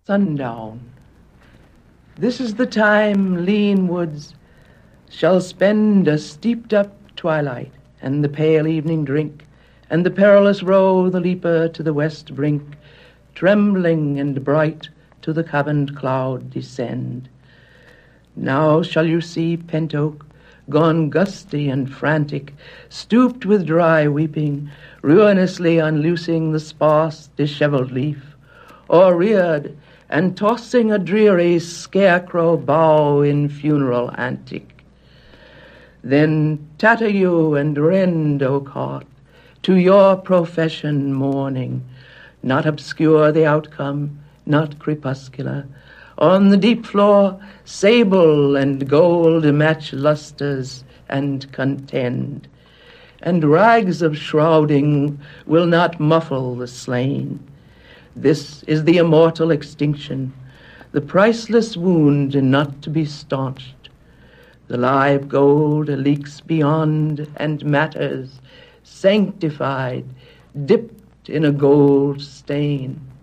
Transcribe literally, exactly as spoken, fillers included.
Sundown. This is the time lean woods shall spend a steeped-up twilight, and the pale evening drink, and the perilous row the leaper to the west brink, trembling and bright to the caverned cloud descend. Now shall you see pent oak, gone gusty and frantic, stooped with dry weeping, ruinously unloosing the sparse dishevelled leaf, or reared and tossing a dreary scarecrow bough in funeral antic. Then tatter you and rend, oak heart, to your profession mourning, not obscure the outcome, not crepuscular. On the deep floor, sable and gold match lustres and contend, and rags of shrouding will not muffle the slain. This is the immortal extinction, the priceless wound not to be staunched. The live gold leaks beyond and matters, sanctified, dipped in a gold stain.